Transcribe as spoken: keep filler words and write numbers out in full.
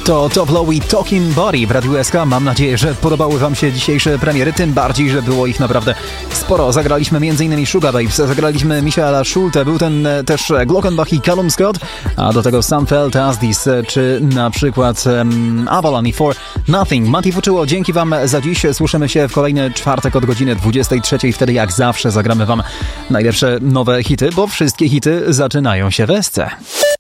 To Top Low i Talking Body w Radiu S K. Mam nadzieję, że podobały Wam się dzisiejsze premiery, tym bardziej, że było ich naprawdę sporo. Zagraliśmy m.in. Sugar Babes, zagraliśmy Michaela Schulte, był ten też Glockenbach i Callum Scott, a do tego Sam Felt As This, czy na przykład um, Avalon i For Nothing. Mati Fuczyło, dzięki Wam za dziś. Słyszymy się w kolejny czwartek od godziny dwudziestej trzeciej. Wtedy jak zawsze zagramy Wam najlepsze nowe hity, bo wszystkie hity zaczynają się w S C.